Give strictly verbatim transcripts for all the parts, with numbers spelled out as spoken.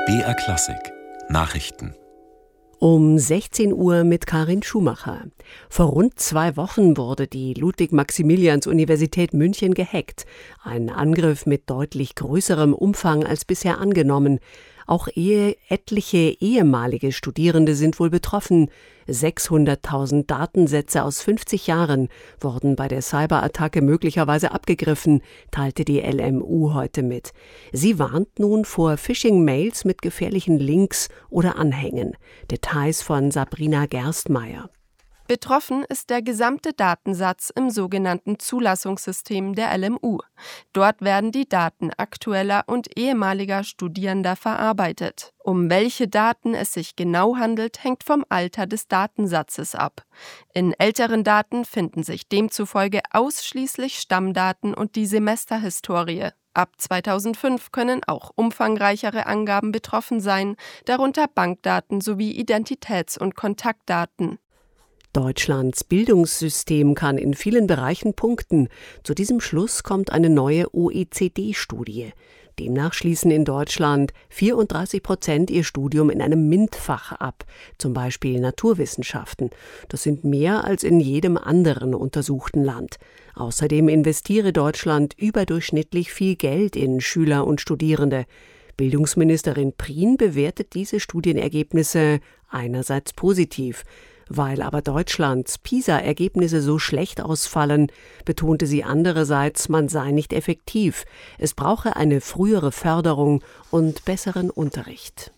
B R Klassik Nachrichten. Um sechzehn Uhr mit Karin Schumacher. Vor rund zwei Wochen wurde die Ludwig-Maximilians-Universität München gehackt. Ein Angriff mit deutlich größerem Umfang als bisher angenommen. Auch ehe, etliche ehemalige Studierende sind wohl betroffen. sechshunderttausend Datensätze aus fünfzig Jahren wurden bei der Cyberattacke möglicherweise abgegriffen, teilte die L M U heute mit. Sie warnt nun vor Phishing-Mails mit gefährlichen Links oder Anhängen. Details von Sabrina Gerstmeier. Betroffen ist der gesamte Datensatz im sogenannten Zulassungssystem der L M U. Dort werden die Daten aktueller und ehemaliger Studierender verarbeitet. Um welche Daten es sich genau handelt, hängt vom Alter des Datensatzes ab. In älteren Daten finden sich demzufolge ausschließlich Stammdaten und die Semesterhistorie. Ab zweitausendfünf können auch umfangreichere Angaben betroffen sein, darunter Bankdaten sowie Identitäts- und Kontaktdaten. Deutschlands Bildungssystem kann in vielen Bereichen punkten. Zu diesem Schluss kommt eine neue O E C D-Studie. Demnach schließen in Deutschland vierunddreißig Prozent ihr Studium in einem MINT-Fach ab, zum Beispiel Naturwissenschaften. Das sind mehr als in jedem anderen untersuchten Land. Außerdem investiere Deutschland überdurchschnittlich viel Geld in Schüler und Studierende. Bildungsministerin Prien bewertet diese Studienergebnisse einerseits positiv. Weil aber Deutschlands PISA-Ergebnisse so schlecht ausfallen, betonte sie andererseits, man sei nicht effektiv. Es brauche eine frühere Förderung und besseren Unterricht.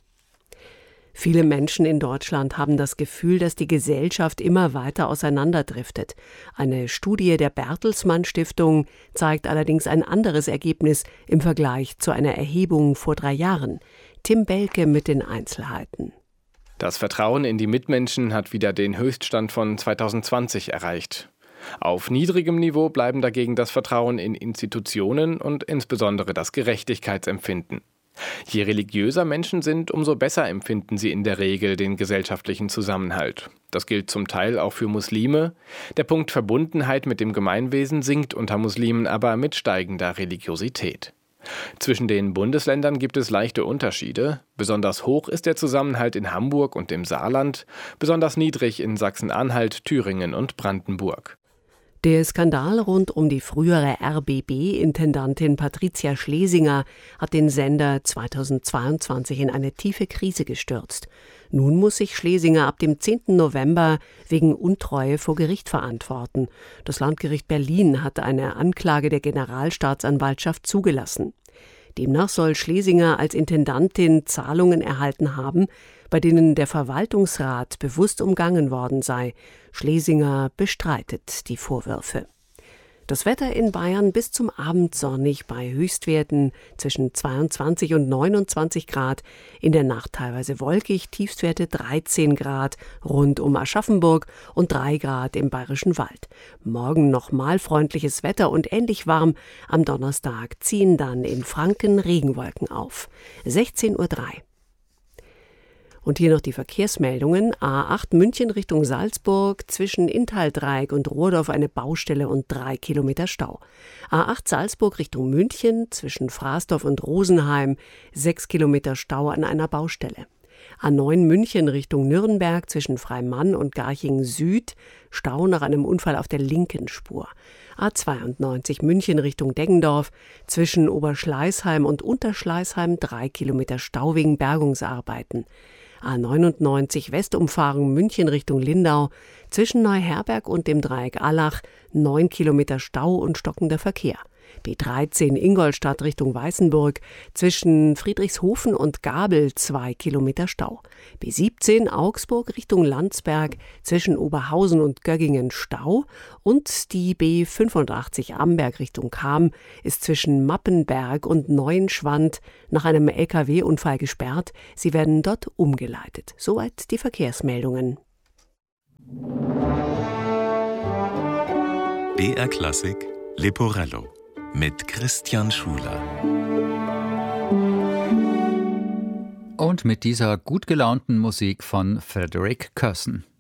Viele Menschen in Deutschland haben das Gefühl, dass die Gesellschaft immer weiter auseinanderdriftet. Eine Studie der Bertelsmann Stiftung zeigt allerdings ein anderes Ergebnis im Vergleich zu einer Erhebung vor drei Jahren. Tim Belke mit den Einzelheiten. Das Vertrauen in die Mitmenschen hat wieder den Höchststand von zweitausendzwanzig erreicht. Auf niedrigem Niveau bleiben dagegen das Vertrauen in Institutionen und insbesondere das Gerechtigkeitsempfinden. Je religiöser Menschen sind, umso besser empfinden sie in der Regel den gesellschaftlichen Zusammenhalt. Das gilt zum Teil auch für Muslime. Der Punkt Verbundenheit mit dem Gemeinwesen sinkt unter Muslimen aber mit steigender Religiosität. Zwischen den Bundesländern gibt es leichte Unterschiede. Besonders hoch ist der Zusammenhalt in Hamburg und im Saarland, besonders niedrig in Sachsen-Anhalt, Thüringen und Brandenburg. Der Skandal rund um die frühere R B B-Intendantin Patricia Schlesinger hat den Sender zweitausendzweiundzwanzig in eine tiefe Krise gestürzt. Nun muss sich Schlesinger ab dem zehnten November wegen Untreue vor Gericht verantworten. Das Landgericht Berlin hat eine Anklage der Generalstaatsanwaltschaft zugelassen. Demnach soll Schlesinger als Intendantin Zahlungen erhalten haben, bei denen der Verwaltungsrat bewusst umgangen worden sei. Schlesinger bestreitet die Vorwürfe. Das Wetter in Bayern bis zum Abend sonnig bei Höchstwerten zwischen zweiundzwanzig und neunundzwanzig Grad, in der Nacht teilweise wolkig, Tiefstwerte dreizehn Grad rund um Aschaffenburg und drei Grad im Bayerischen Wald. Morgen nochmal freundliches Wetter und ähnlich warm. Am Donnerstag ziehen dann in Franken Regenwolken auf. sechzehn Uhr drei. Und hier noch die Verkehrsmeldungen. A acht München Richtung Salzburg, zwischen Inntal-Dreieck und Rohrdorf eine Baustelle und drei Kilometer Stau. A acht Salzburg Richtung München, zwischen Fraßdorf und Rosenheim, sechs Kilometer Stau an einer Baustelle. A neun München Richtung Nürnberg, zwischen Freimann und Garching Süd, Stau nach einem Unfall auf der linken Spur. A zweiundneunzig München Richtung Deggendorf, zwischen Oberschleißheim und Unterschleißheim, drei Kilometer Stau wegen Bergungsarbeiten. A neunundneunzig Westumfahrung München Richtung Lindau, zwischen Neuherberg und dem Dreieck Allach, neun Kilometer Stau und stockender Verkehr. B dreizehn Ingolstadt Richtung Weißenburg, zwischen Friedrichshofen und Gabel zwei Kilometer Stau. B siebzehn Augsburg Richtung Landsberg, zwischen Oberhausen und Göggingen Stau. Und die B fünfundachtzig Amberg Richtung Cham ist zwischen Mappenberg und Neuenschwand nach einem L K W-Unfall gesperrt. Sie werden dort umgeleitet. Soweit die Verkehrsmeldungen. B R Klassik Leporello mit Christian Schuler. Und mit dieser gut gelaunten Musik von Frederick Curson.